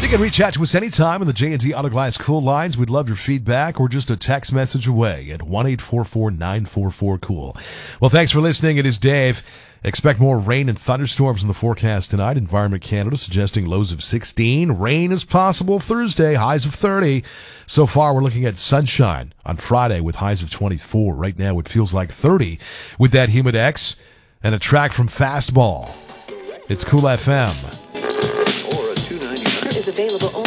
You can reach out to us anytime on the J&D Auto Glass Cool lines. We'd love your feedback or just a text message away at 1-844-944-COOL. Well, thanks for listening. It is Dave. Expect more rain and thunderstorms in the forecast tonight. Environment Canada suggesting lows of 16. Rain is possible Thursday, highs of 30. So far, we're looking at sunshine on Friday with highs of 24. Right now, it feels like 30 with that Humidex and a track from Fastball. It's Cool FM. Is available